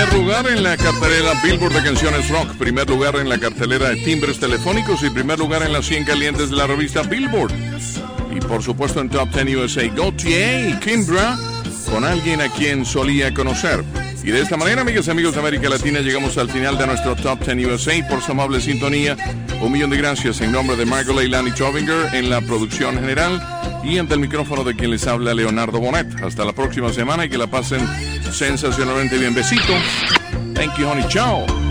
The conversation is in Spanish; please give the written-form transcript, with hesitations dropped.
Primer lugar en la cartelera Billboard de canciones rock, primer lugar en la cartelera de timbres telefónicos y primer lugar en las 100 calientes de la revista Billboard. Y por supuesto en Top 10 USA, Gautier y Kimbra con alguien a quien solía conocer. Y de esta manera, amigas y amigos de América Latina, llegamos al final de nuestro Top 10 USA. Por su amable sintonía, 1,000,000 de gracias en nombre de Margot Leilani Tovinger en la producción general y ante el micrófono de quien les habla, Leonardo Bonet. Hasta la próxima semana y que la pasen sensacionalmente bien. Besito. Thank you, honey. Chao.